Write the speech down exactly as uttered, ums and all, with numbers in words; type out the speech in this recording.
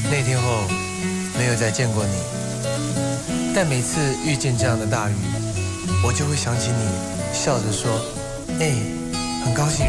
那天后没有再见过你，但每次遇见这样的大雨，我就会想起你笑着说：“哎，很高兴。”